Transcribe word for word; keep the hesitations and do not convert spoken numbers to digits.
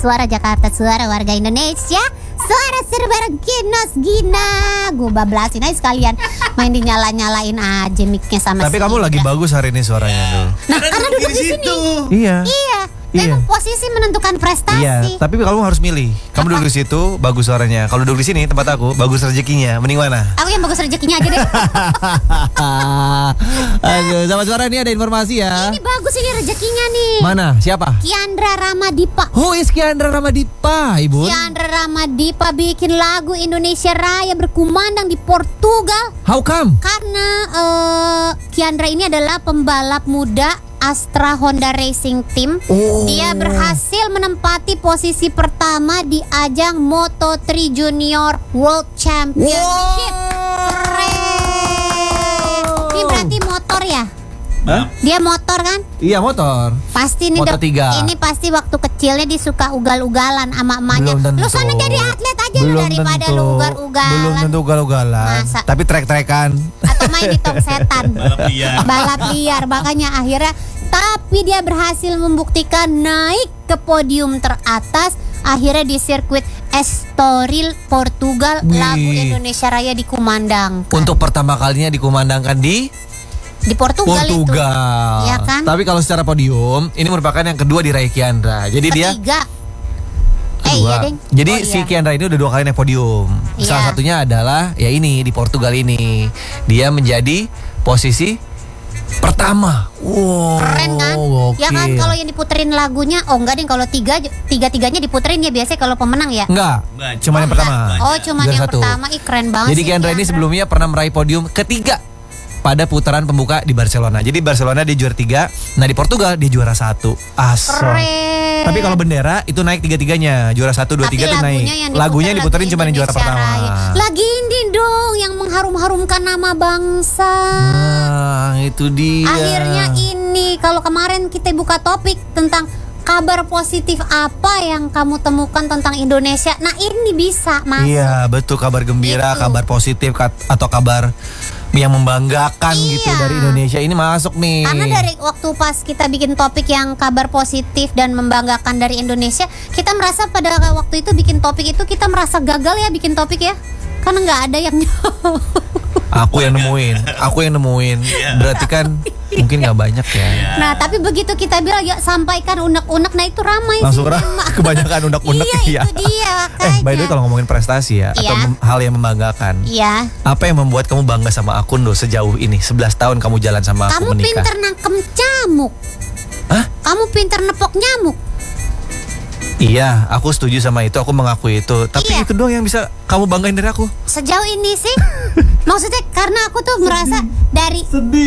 Suara Jakarta, suara warga Indonesia, suara serbareng Ginos Gina. Gue bablasin aja sekalian, main dinyala-nyalain aja mic-nya sama. Tapi kamu lagi bagus hari ini suaranya tuh. Nah, karena duduk di sini. Iya. Iya. Iya. Memang posisi menentukan prestasi. Iya, tapi kamu harus milih. Kamu Apa? duduk di situ, bagus suaranya. Kalau duduk di sini tempat aku, bagus rezekinya. Mending mana? Aku yang bagus rezekinya aja deh. Aduh, sama suara ini ada informasi ya. Ini bagus ini rezekinya nih. Mana? Siapa? Kiandra Ramadipa. Who is Kiandra Ramadipa, Ibu? Kiandra Ramadipa bikin lagu Indonesia Raya berkumandang di Portugal. How come? Karena uh, Kiandra ini adalah pembalap muda Astra Honda Racing Team. Oh. Dia berhasil menempati posisi pertama di ajang Moto tiga Junior World Championship. Keren. Ini berarti motor ya? Hah? Dia motor kan? Iya, motor. Pasti ini Moto dap- tiga. ini pasti waktu kecilnya dia suka ugal-ugalan sama emaknya. Belum tentu. Lu sana jadi atlet aja lu daripada lu ugal-ugalan. Belum tentu ugal-ugalan. Masa? Tapi trek-trekan. Atau main di tong setan. Balap liar. Balap liar. Makanya akhirnya tapi dia berhasil membuktikan naik ke podium teratas. Akhirnya di sirkuit Estoril Portugal, Wih. lagu Indonesia Raya dikumandangkan. Untuk pertama kalinya dikumandangkan di Di Portugal, Portugal. itu. Iya kan? Tapi kalau secara podium, ini merupakan yang kedua diraih Kiandra. Jadi dia Ketiga. Eh kedua. iya deng. Jadi Oh, si iya. Kiandra ini udah dua kali naik podium. Iya. Salah satunya adalah ya ini di Portugal ini. Dia menjadi posisi pertama. Wow. Keren kan? Ya kan gokil. kalau yang diputerin lagunya, oh enggak deh kalau tiga tiga tiganya diputerin ya biasanya kalau pemenang ya. Enggak, Enggak, cuma yang pertama. Oh cuma Juara yang satu. pertama, ih keren banget. Jadi sih Kiandra ini sebelumnya pernah meraih podium ketiga pada putaran pembuka di Barcelona. Jadi Barcelona dia juara tiga, nah di Portugal dia juara satu. Aso. keren. Tapi kalau bendera itu naik tiga-tiganya. Juara satu, dua, Tapi tiga tuh naik. lagunya yang Lagunya diputer diputerin lagu cuma yang juara Indonesia pertama. Raya. Lagi ini dong yang mengharum-harumkan nama bangsa. Nah, itu dia. Akhirnya ini kalau kemarin kita buka topik tentang kabar positif apa yang kamu temukan tentang Indonesia. Nah ini bisa masuk. Iya, betul, kabar gembira, Itu. kabar positif kat- atau kabar yang membanggakan gitu Iya. dari Indonesia ini masuk nih. Karena dari waktu pas kita bikin topik yang kabar positif dan membanggakan dari Indonesia, kita merasa pada waktu itu bikin topik itu kita merasa gagal ya bikin topik ya, karena nggak ada yang Aku yang nemuin, aku yang nemuin. Berarti kan mungkin nggak banyak ya. Nah tapi begitu kita bilang yuk sampaikan unek-unek, nah itu ramai Langsung sih ra- memang. kebanyakan unek-unek Iya ya. itu dia Eh, by the way makanya. kalau ngomongin prestasi ya, atau Iya. mem- hal yang membanggakan. Iya. Apa yang membuat kamu bangga sama aku Ndo sejauh ini? sebelas tahun kamu jalan sama aku Kamu menikah. pinter nangkem nyamuk. Hah? Kamu pinter nepok nyamuk. Iya, aku setuju sama itu, aku mengakui itu. Tapi Iya. itu doang yang bisa kamu banggain dari aku. Sejauh ini sih, maksudnya karena aku tuh merasa dari